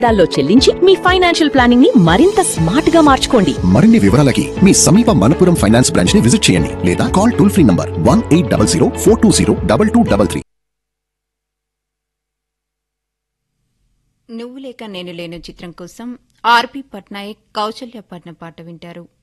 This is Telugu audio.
దాల్లో చెల్లించి మీ ఫైనాన్షియల్ ప్లానింగ్ ని మరింత స్మార్ట్ గా మార్చుకోండి. మరిన్ని వివరాలకి మీ సమీప మనపురం ఫైనాన్స్ బ్రాంచ్ ని విజిట్ చేయండి లేదా కాల్ టోల్ ఫ్రీ నంబర్ 1800 420 2233. నువ్వు లేక నేను లేను చిత్రం కోసం ఆర్పి పట్నాయక్ కౌశల్య పాడిన పాట వింటారు.